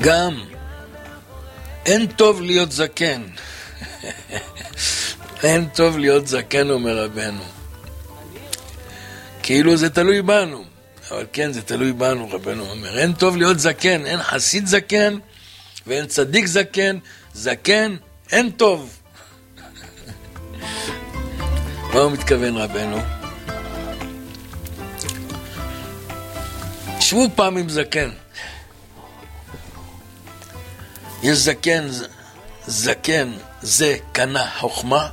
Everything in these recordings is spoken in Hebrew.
גם אין טוב להיות זקן. אין טוב להיות זקן, אומר רבנו. כאילו זה תלוי בנו. אבל כן, זה תלוי בנו, רבנו אומר. אין טוב להיות זקן, אין חסיד זקן, ואין צדיק זקן. זקן, אין טוב. מה הוא מתכוון, רבנו? שבו פעם עם זקן. יש זקן, זקן זה קנה חוכמה,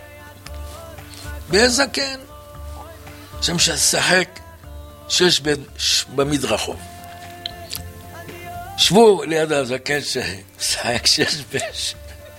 ויש זקן שמשחק שש במדרחוב. שבו ליד הזקן שמשחק שש בש.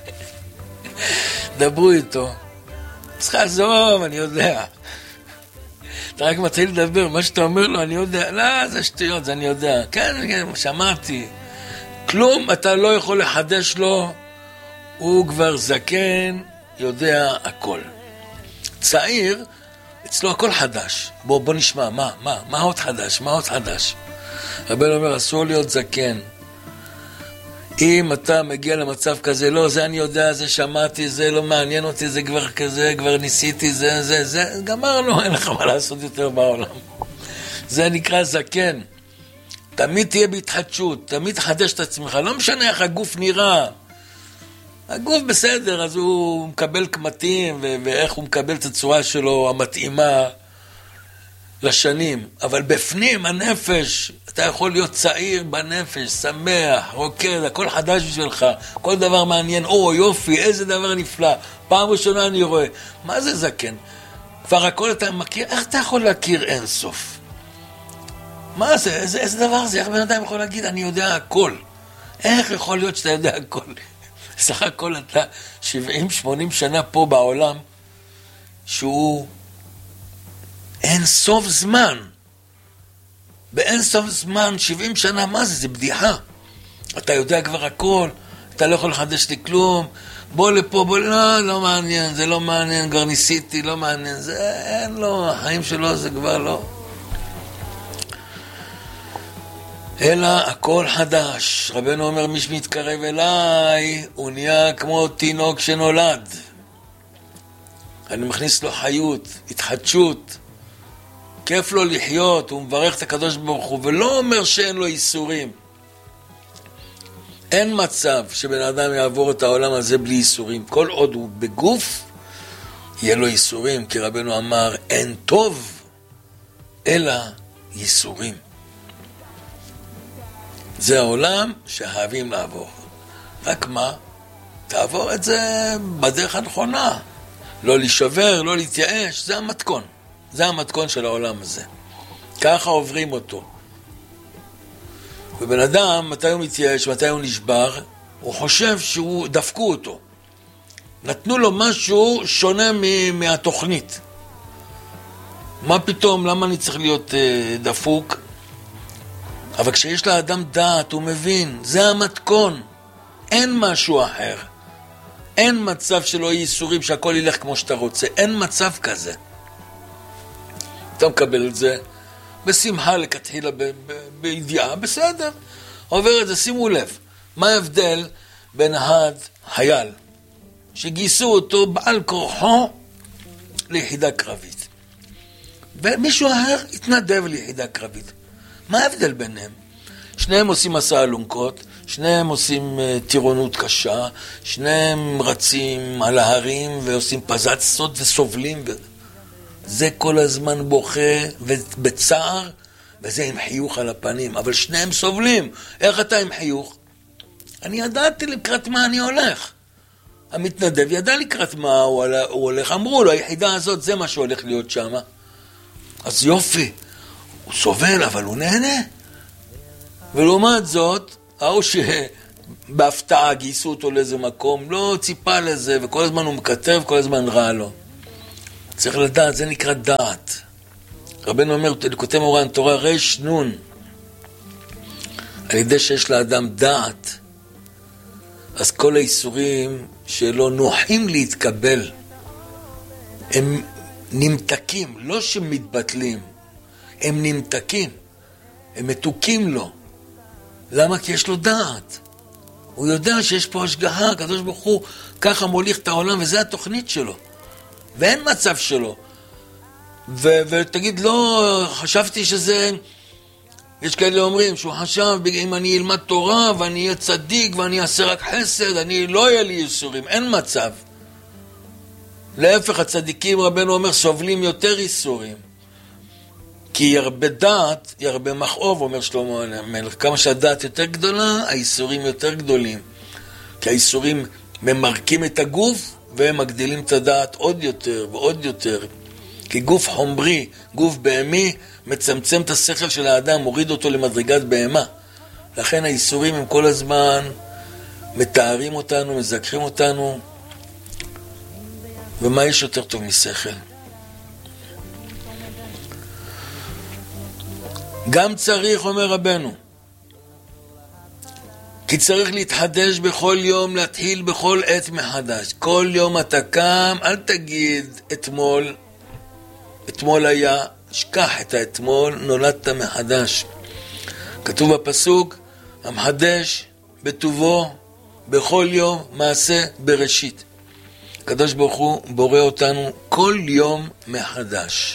דברו איתו. צריך לעזוב, אני יודע. אתה רק מתחיל לדבר, מה שאתה אומר לו, אני יודע. לא, זה שטויות, זה אני יודע. כן, שמעתי. כלום אתה לא יכול לחדש לו, הוא כבר זקן, יודע הכל. צעיר, אצלו הכל חדש. בוא נשמע, מה עוד חדש? מה עוד חדש? רבנו אומר, אסור להיות זקן. אם אתה מגיע למצב כזה, לא, זה אני יודע, זה שמעתי, זה לא מעניין אותי, זה כבר כזה, כבר ניסיתי, זה, גמרנו, אין לך מה לעשות יותר בעולם. זה נקרא זקן. תמיד תהיה בהתחדשות, תמיד תחדש את עצמך, לא משנה איך הגוף נראה. הגוף בסדר, אז הוא מקבל קמטים, ואיך הוא מקבל את הצורה שלו המתאימה לשנים. אבל בפנים, הנפש, אתה יכול להיות צעיר בנפש, שמח, רוקד, הכל חדש בשבילך, כל דבר מעניין, יופי, איזה דבר נפלא, פעם ראשונה אני רואה. מה זה זקן? כבר הכל אתה מכיר, איך אתה יכול להכיר אין סוף? מה זה? איזה דבר זה? איך בן אדם יכול להגיד, אני יודע הכל? איך יכול להיות שאתה יודע הכל? סך הכל אתה 70-80 שנה פה בעולם, שהוא אין סוף זמן. באין סוף זמן, 70 שנה, מה זה? זה בדיחה. אתה יודע כבר הכל, אתה לא יכול לחדש לי כלום, בוא לפה, לא מעניין, זה לא מעניין, כבר ניסיתי, לא מעניין, זה אין לו, החיים שלו זה כבר לא. אלא הכל חדש. רבנו אומר, מי שמתקרב אליי, הוא נהיה כמו תינוק שנולד. אני מכניס לו חיות, התחדשות, כיף לו לחיות, הוא מברך את הקדוש ברוך הוא, ולא אומר שאין לו איסורים. אין מצב שבן אדם יעבור את העולם הזה בלי איסורים. כל עוד הוא בגוף, יהיה לו איסורים, כי רבנו אמר, אין טוב, אלא איסורים. זה העולם שחייבים לעבור. רק מה? תעבור את זה בדרך הנכונה. לא להישבר, לא להתייאש, זה המתכון. זה המתכון של העולם הזה. ככה עוברים אותו. ובן אדם, מתי הוא מתייאש, מתי הוא נשבר, הוא חושב שהוא דפקו אותו. נתנו לו משהו שונה מהתוכנית. מה פתאום, למה אני צריך להיות דפוק? אבל כשיש לאדם דעת, הוא מבין, זה המתכון. אין משהו אחר. אין מצב שלא יהיה ייסורים, שהכל ילך כמו שאתה רוצה. אין מצב כזה. אתה מקבל את זה בשמחה לכתחילה, בידיעה, בסדר. עובר את זה, שימו לב. מה ההבדל בין חייל שגייסו אותו בעל כורחו ליחידה קרבית, ומישהו אחר התנדב ליחידה קרבית? מה ההבדל ביניהם? שניהם עושים מסע אלונקות, שניהם עושים טירונות קשה, שניהם רצים על ההרים ועושים פזצות וסובלים. זה כל הזמן בוכה ובצער, וזה עם חיוך על הפנים. אבל שניהם סובלים. איך אתה עם חיוך? אני ידעתי לקראת מה אני הולך. המתנדב ידע לקראת מה הוא הולך. אמרו לו, היחידה הזאת זה מה שהולך להיות שם. אז יופי. הוא סובל, אבל הוא נהנה. ולעומת זאת, ההוא שבהפתעה גייסו אותו לאיזה מקום, לא ציפה לזה, וכל הזמן הוא מקטב, כל הזמן רע לו. צריך לדעת, זה נקרא דעת. רבנו אומר, כותב מורן תורה רש נון, על ידי שיש לאדם דעת, אז כל האיסורים שלו נוחים להתקבל. הם נמתקים, לא שמתבטלים, הם נמתקים, הם מתוקים לו. למה? כי יש לו דעת. הוא יודע שיש פה השגחה, הקדוש ברוך הוא ככה מוליך את העולם, וזה התוכנית שלו. ואין מצב שלו. ותגיד, לא, חשבתי שזה... יש כאלה אומרים שהוא חשב, אם אני אלמד תורה ואני אהיה צדיק ואני אעשה רק חסד, אני לא יהיה לי ייסורים. אין מצב. להפך, הצדיקים, רבנו אומר, סובלים יותר ייסורים. כי ירבה דעת, ירבה מכאוב, אומר שלמה המלך. כמה שהדעת יותר גדולה, הייסורים יותר גדולים. כי הייסורים ממרקים את הגוף, והם מגדילים את הדעת עוד יותר ועוד יותר. כי גוף חומרי, גוף בהמי, מצמצם את השכל של האדם, מוריד אותו למדרגת בהמה. לכן הייסורים הם כל הזמן מתארים אותנו, מזכרים אותנו. ומה יש יותר טוב משכל? גם צריך, אומר רבנו, כי צריך להתחדש בכל יום, להתחיל בכל עת מחדש. כל יום אתה קם, אל תגיד אתמול, אתמול היה, שכח את האתמול, נולדת מחדש. כתוב בפסוק, המחדש בטובו, בכל יום מעשה בראשית. הקדוש ברוך הוא בורא אותנו כל יום מחדש.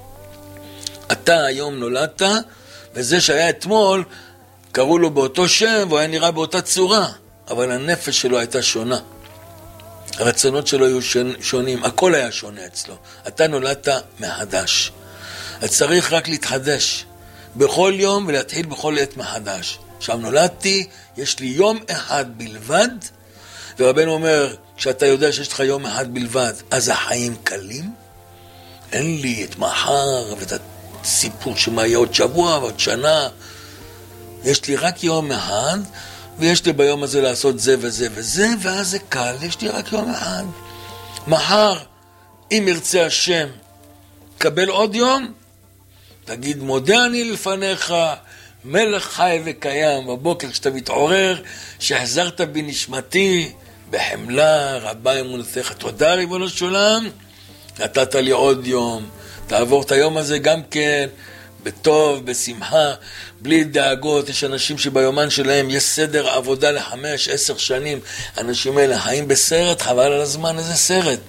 אתה היום נולדת, וזה שהיה אתמול, קראו לו באותו שם, והוא היה נראה באותה צורה, אבל הנפש שלו הייתה שונה. הרצונות שלו היו שונים, הכל היה שונה אצלו. אתה נולדת מחדש. אז צריך רק להתחדש בכל יום ולהתחיל בכל עת מחדש. עכשיו נולדתי, יש לי יום אחד בלבד, ורבנו אומר, כשאתה יודע שיש לך יום אחד בלבד, אז החיים קלים. אין לי את מחר ואת הסיפור שמה יהיה עוד שבוע ועוד שנה. יש לי רק יום אחד, ויש לי ביום הזה לעשות זה וזה וזה, ואז זה קל, יש לי רק יום אחד. מחר, אם ירצה השם, קבל עוד יום, תגיד, מודה אני לפניך, מלך חי וקיים, בבוקר כשאתה מתעורר, שהחזרת בי נשמתי, בחמלה, רבה אמונתך, תודה ריבונו של עולם, נתת לי עוד יום, תעבור את היום הזה גם כן, בטוב, בשמחה, בלי דאגות. יש אנשים שביומן שלהם יש סדר עבודה ל5-10 שנים, אנשים האלה חיים בסרט, חבל על הזמן, איזה סרט?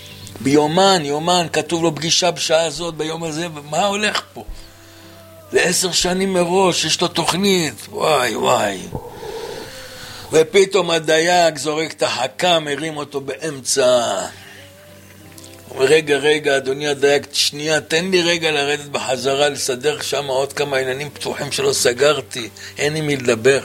ביומן, כתוב לו פגישה בשעה הזאת, ביום הזה, מה הולך פה? ל10 שנים מראש, יש לו תוכנית, וואי. ופתאום הדייג זורק את החכם, מרים אותו באמצע. אומר, רגע, אדוני הדייג, שנייה, תן לי רגע לרדת בחזרה, לסדר שם עוד כמה עניינים פתוחים שלא סגרתי, אין לי מי לדבר.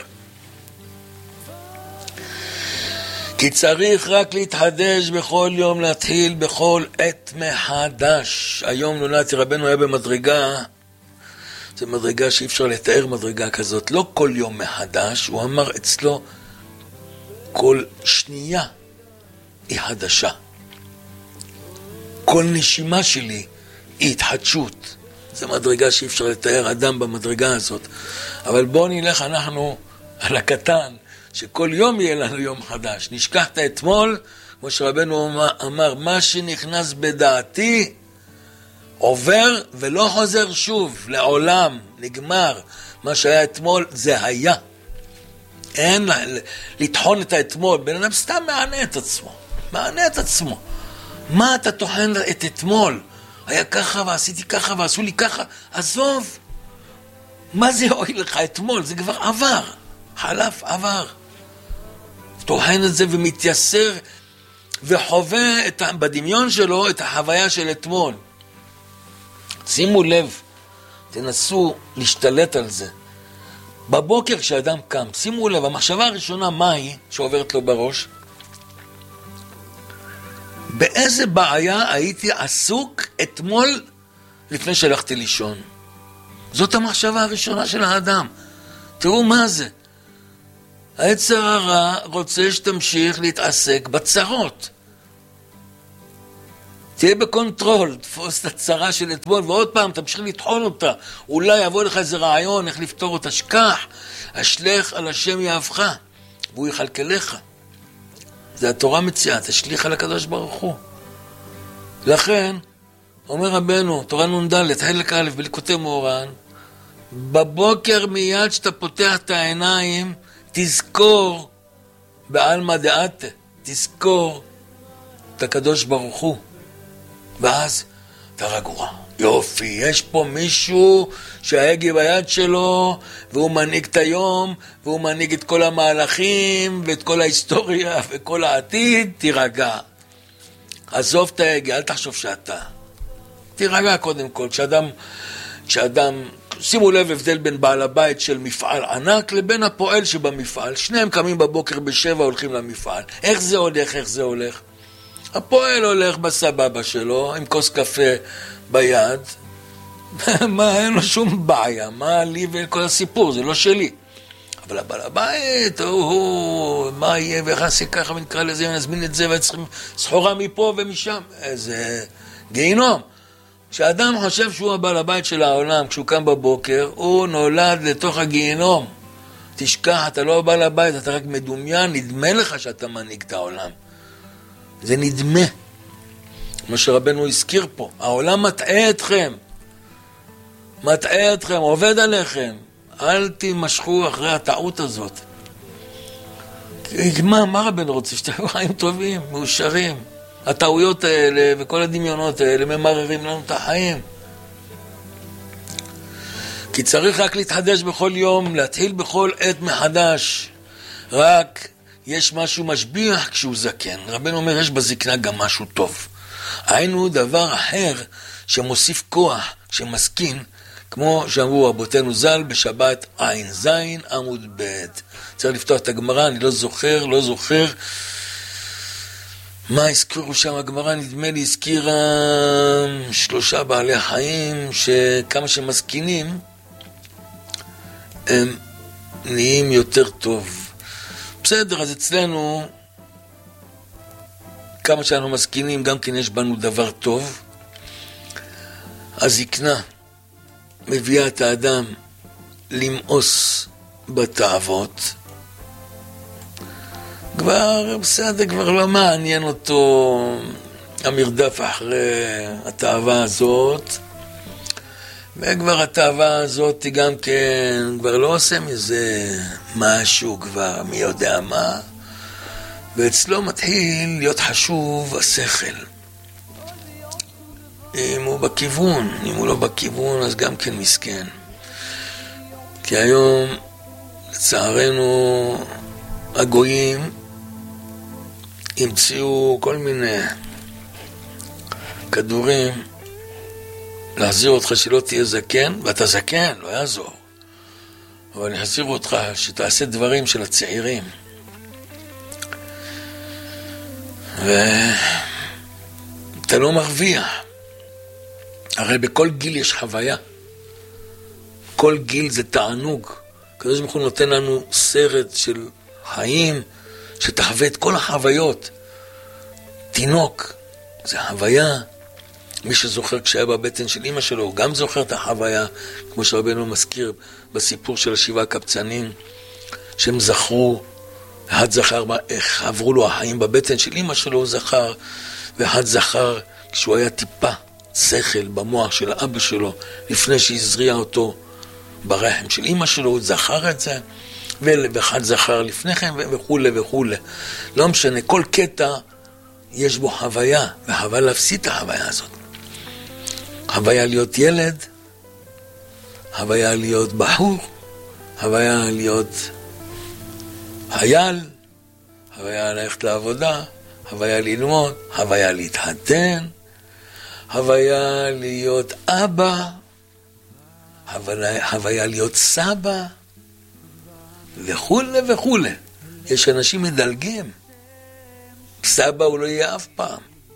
כי צריך רק להתחדש בכל יום, להתחיל בכל עת מחדש. היום נולדתי, רבנו היה במדרגה, זו מדרגה שאי אפשר לתאר מדרגה כזאת, לא כל יום מחדש, הוא אמר אצלו, כל שנייה היא חדשה. כל נשימה שלי היא התחדשות. זו מדרגה שאי אפשר לתאר אדם במדרגה הזאת. אבל בואו נלך אנחנו על הקטן, שכל יום יהיה לנו יום חדש. נשכחת אתמול, כמו שרבנו אמר, מה שנכנס בדעתי עובר ולא חוזר שוב, לעולם, נגמר. מה שהיה אתמול זה היה. אין לטחון את האתמול, בן אדם סתם מענה את עצמו. מה אתה טוחן את אתמול? היה ככה ועשיתי ככה ועשו לי ככה, עזוב. מה זה הועיל לך אתמול? זה כבר עבר, חלף עבר. טוחן את זה ומתייסר וחווה בדמיון שלו את החוויה של אתמול. שימו לב, תנסו להשתלט על זה. בבוקר כשאדם קם, שימו לב, המחשבה הראשונה מה היא שעוברת לו בראש? באיזה בעיה הייתי עסוק אתמול לפני שהלכתי לישון? זאת המחשבה הראשונה של האדם. תראו מה זה. היצר הרע רוצה שתמשיך להתעסק בצרות. תהיה בקונטרול, תפוס את הצרה של אתמול, ועוד פעם תמשיך לטחון אותה. אולי יבוא לך איזה רעיון איך לפתור אותה. שכח, השלך על השם יאהבך, והוא יכלכלך. זה התורה מציעה, תשליך על הקדוש ברוך הוא. לכן, אומר רבנו, תורה נ"ד, חלק א' בליקוטי מוהר"ן, בבוקר מיד שאתה פותח את העיניים, תזכור, בעלמא דעתה, תזכור את הקדוש ברוך הוא. ואז אתה רגוע. יופי, יש פה מישהו שההגה ביד שלו, והוא מנהיג את היום, והוא מנהיג את כל המהלכים, ואת כל ההיסטוריה, וכל העתיד. תירגע. עזוב את ההגה, אל תחשוב שאתה. תירגע קודם כל. כשאדם, שימו לב הבדל בין בעל הבית של מפעל ענק לבין הפועל שבמפעל. שניהם קמים בבוקר ב7 הולכים למפעל. איך זה הולך? הפועל הולך בסבבה שלו עם כוס קפה ביד. מה, אין לו שום בעיה. מה לי וכל הסיפור? זה לא שלי. אבל הבעל הבית, מה יהיה ואיך נעשה ככה ונקרא לזה ונזמין את זה וצריכים סחורה מפה ומשם. איזה גיהינום. כשאדם חושב שהוא הבעל הבית של העולם, כשהוא קם בבוקר, הוא נולד לתוך הגיהינום. תשכח, אתה לא הבעל הבית, אתה רק מדומיין, נדמה לך שאתה מנהיג את העולם. זה נדמה. מה שרבנו הזכיר פה, העולם מטעה אתכם. עובד עליכם. אל תימשכו אחרי הטעות הזאת. מה רבנו רוצה? שתהיו חיים טובים, מאושרים. הטעויות האלה וכל הדמיונות האלה ממררים לנו את החיים. כי צריך רק להתחדש בכל יום, להתחיל בכל עת מחדש. רק יש משהו משביח כשהוא זקן. רבנו אומר, יש בזקנה גם משהו טוב. היינו דבר אחר שמוסיף כוח, שמסכין, כמו שאמרו רבותינו ז"ל בשבת עין זין עמוד ב'. צריך לפתוח את הגמרא, אני לא זוכר מה הזכירו שם הגמרא, נדמה לי הזכירה 3 בעלי חיים שכמה שמסכינים הם נהיים יותר טוב. בסדר, אז אצלנו כמה שאנחנו מסכינים גם כן יש בנו דבר טוב. הזקנה מביאה את האדם למאוס בתאוות. כבר בסדר, כבר לא מעניין אותו המרדף אחרי התאווה הזאת, וכבר התאווה הזאת גם כן כבר לא עושה מזה משהו, כבר מי יודע מה, ואצלו מתחיל להיות חשוב השכל. אם הוא בכיוון, אם הוא לא בכיוון אז גם כן מסכן. כי היום לצערנו הגויים המציאו כל מיני כדורים להחזיר אותך שלא תהיה זקן, ואתה זקן, לא יעזור. אבל יחזיר אותך שתעשה דברים של הצעירים. ואתה לא מרוויח. הרי בכל גיל יש חוויה. כל גיל זה תענוג. הקדוש ברוך הוא נותן לנו סרט של חיים, שתחווה את כל החוויות. תינוק, זה חוויה. מי שזוכר כשהיה בבטן של אמא שלו, הוא גם זוכר את החוויה, כמו שרבנו מזכיר בסיפור של 7 הקבצנים, שהם זכרו, אחד זכר איך עברו לו החיים בבטן של אמא שלו, הוא זכר, ואחד זכר כשהוא היה טיפה שכל במוח של אבא שלו, לפני שהזריע אותו ברחם של אמא שלו, הוא זכר את זה, ואחד זכר לפני כן וכו' וכו'. לא משנה, כל קטע יש בו חוויה, וחווה להפסיד את החוויה הזאת. חוויה להיות ילד, חוויה להיות בחור, חוויה להיות חייל, חוויה ללכת לעבודה, חוויה ללמוד, חוויה להתחתן, חוויה להיות אבא, חוויה להיות סבא, וכו' וכו'. יש אנשים מדלגים. סבא הוא לא יהיה אף פעם.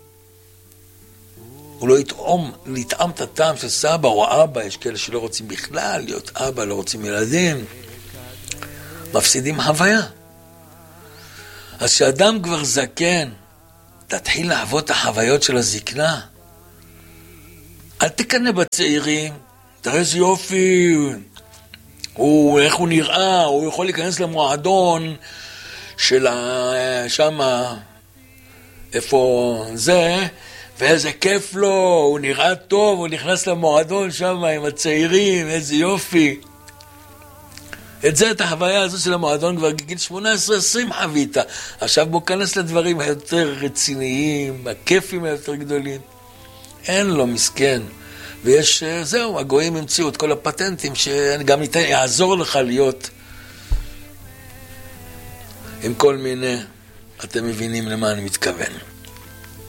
הוא לא יטעם את הטעם של סבא או אבא. יש כאלה שלא רוצים בכלל להיות אבא, לא רוצים ילדים. מפסידים חוויה. אז שאדם כבר זקן, תתחיל לעבוד את החוויות של הזקנה. אל תקנה בצעירים. תראה איזה יופי. איך הוא נראה, הוא יכול להיכנס למועדון של שמה, איפה זה, ואיזה כיף לו, הוא נראה טוב, הוא נכנס למועדון שם עם הצעירים, איזה יופי. את החוויה הזו של המועדון כבר גיל 18-20 חווית. עכשיו בוא כנס לדברים היותר רציניים, הכיפים היותר גדולים. אין לו, מסכן. ויש, זהו, הגויים המציאו את כל הפטנטים שגם יעזור לך להיות עם כל מיני, אתם מבינים למה אני מתכוון.